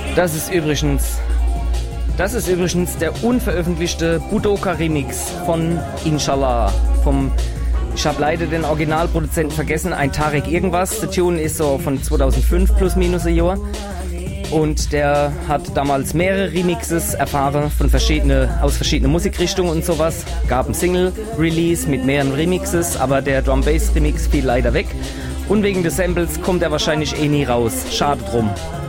Das ist übrigens der unveröffentlichte Budoka-Remix von Inshallah. Ich habe leider den Originalproduzenten vergessen, ein Tarek irgendwas. Der Tune ist so von 2005 plus minus ein Jahr. Und der hat damals mehrere Remixes erfahren aus verschiedenen Musikrichtungen und sowas. Gab ein Single-Release mit mehreren Remixes, aber der Drum-Bass-Remix fiel leider weg. Und wegen des Samples kommt er wahrscheinlich nie raus. Schade drum.